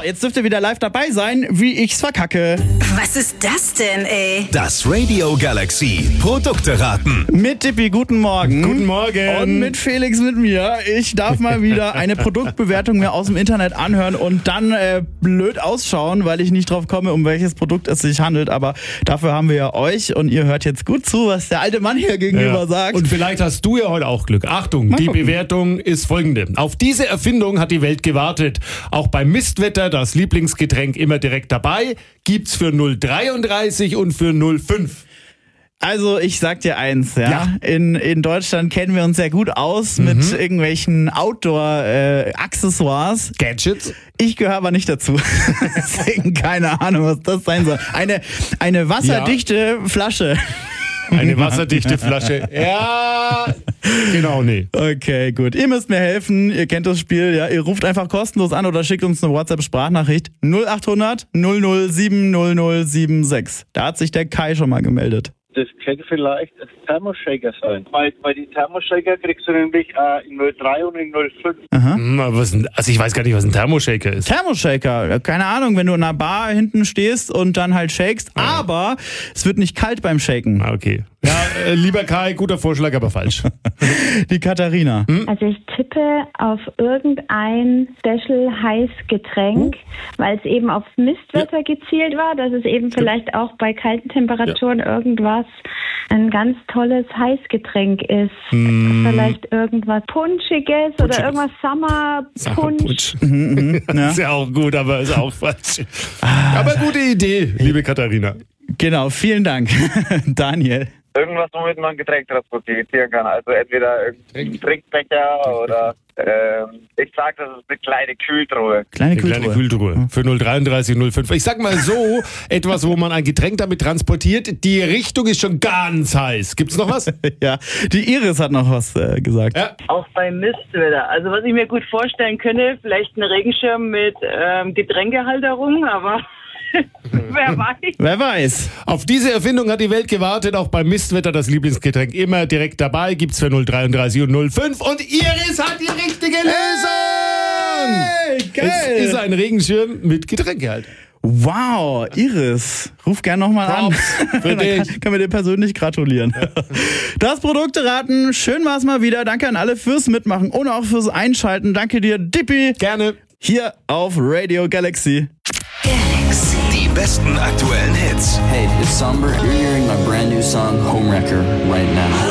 jetzt dürft ihr wieder live dabei sein, wie ich's verkacke. Was ist das denn, ey? Das Radio Galaxy Produkte raten. Mit Dippi, guten Morgen. Guten Morgen. Und mit Felix, mit mir. Ich darf mal wieder eine Produktbewertung mir aus dem Internet anhören und dann blöd ausschauen, weil ich nicht drauf komme, um welches Produkt es sich handelt. Aber dafür haben wir ja euch und ihr hört jetzt gut zu, was der alte Mann hier gegenüber sagt. Und vielleicht hast du ja heute auch Glück. Achtung, Mal die gucken. Bewertung ist folgende. Auf diese Erfindung hat die Welt gewartet. Auch beim Mistwetter das Lieblingsgetränk immer direkt dabei. Gibt's für 0,33 und für 0,5. Also ich sag dir eins, ja. Ja. In Deutschland kennen wir uns sehr gut aus mit irgendwelchen Outdoor-Accessoires. Gadgets? Ich gehöre aber nicht dazu. Deswegen keine Ahnung, was das sein soll. Eine wasserdichte Flasche. Eine wasserdichte Flasche. Ja, genau, nee. Okay, gut. Ihr müsst mir helfen. Ihr kennt das Spiel. Ja, ihr ruft einfach kostenlos an oder schickt uns eine WhatsApp-Sprachnachricht 0800 007 0076. Da hat sich der Kai schon mal gemeldet. Das könnte vielleicht ein Thermoshaker sein. Weil die Thermoshaker kriegst du nämlich in 03 und in 05. Aber also ich weiß gar nicht, was ein Thermoshaker ist. Thermoshaker, keine Ahnung, wenn du in einer Bar hinten stehst und dann halt shakest, aber es wird nicht kalt beim Shaken. Ah, okay. Ja, lieber Kai, guter Vorschlag, aber falsch. Die Katharina. Also ich tippe auf irgendein Special Heißgetränk, weil es eben aufs Mistwetter gezielt war, dass es eben vielleicht auch bei kalten Temperaturen irgendwas, ein ganz tolles Heißgetränk ist. Vielleicht irgendwas Punschiges oder irgendwas Summer-Punsch. Das ist ja auch gut, aber ist auch falsch. Aber gute Idee, liebe Katharina. Genau, vielen Dank. Daniel. Irgendwas, womit man Getränk transportieren kann. Also entweder ein Trinkbecher oder ich sag, das ist eine kleine Kühltruhe. Kleine Eine kleine Kühltruhe für 0,33, 0,5. Ich sag mal so, etwas, wo man ein Getränk damit transportiert. Die Richtung ist schon ganz heiß. Gibt's noch was? Ja, die Iris hat noch was gesagt. Ja. Auch beim Mistwetter. Also was ich mir gut vorstellen könnte, vielleicht ein Regenschirm mit Getränkehalterung, aber wer weiß. Wer weiß. Auf diese Erfindung hat die Welt gewartet. Auch beim Mistwetter das Lieblingsgetränk immer direkt dabei. Gibt's für 0,33 und 0,5. Und Iris hat die richtige Lösung. Hey, geil. Es ist ein Regenschirm mit Getränkehalt. Wow, Iris. Ruf gern nochmal an. Für dich. Können wir dir persönlich gratulieren. Das Produkteraten, schön war's mal wieder. Danke an alle fürs Mitmachen und auch fürs Einschalten. Danke dir, Dippi. Gerne. Hier auf Radio Galaxy. Die besten aktuellen Hits. Hey, it's Somber. You're hearing my brand new song, Homewrecker, right now.